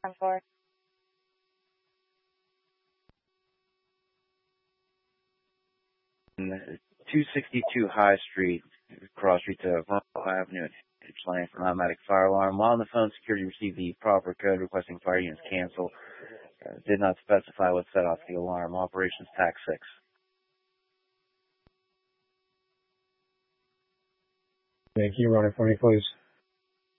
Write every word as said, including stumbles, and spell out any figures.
ten four. two sixty-two High Street, cross street to Vermont Avenue, Ypsilanti for an automatic fire alarm. While on the phone, security received the proper code requesting fire units cancel. Uh, did not specify what set off the alarm. Operations Tac six. Thank you. Running for me, please.